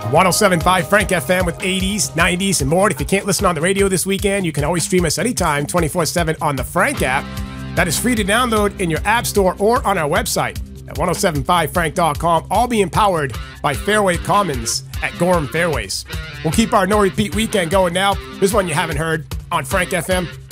107.5 Frank FM with 80s, 90s, and more. If you can't listen on the radio this weekend, you can always stream us anytime, 24/7 on the Frank app. That is free to download in your app store or on our website at 1075frank.com, all being powered by Fairway Commons at Gorham Fairways. We'll keep our no-repeat weekend going now. This one you haven't heard on Frank FM.